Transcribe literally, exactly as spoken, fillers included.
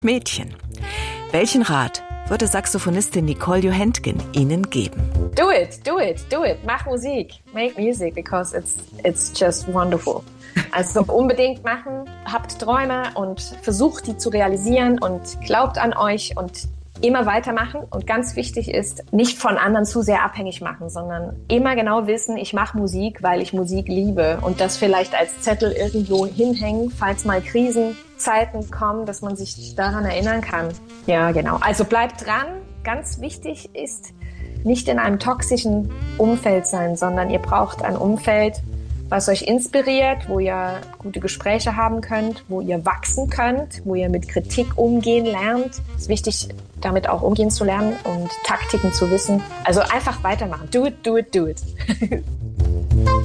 Mädchen. Welchen Rat würde Saxophonistin Nicole Johentgen Ihnen geben? Do it, do it, do it. Mach Musik. Make music because it's, it's just wonderful. Also unbedingt machen, habt Träume und versucht die zu realisieren und glaubt an euch und immer weitermachen. Und ganz wichtig ist, nicht von anderen zu sehr abhängig machen, sondern immer genau wissen, ich mache Musik, weil ich Musik liebe. Und das vielleicht als Zettel irgendwo hinhängen, falls mal Krisenzeiten kommen, dass man sich daran erinnern kann. Ja, genau. Also bleibt dran. Ganz wichtig ist, nicht in einem toxischen Umfeld sein, sondern ihr braucht ein Umfeld, was euch inspiriert, wo ihr gute Gespräche haben könnt, wo ihr wachsen könnt, wo ihr mit Kritik umgehen lernt. Es ist wichtig, damit auch umgehen zu lernen und Taktiken zu wissen. Also einfach weitermachen. Do it, do it, do it.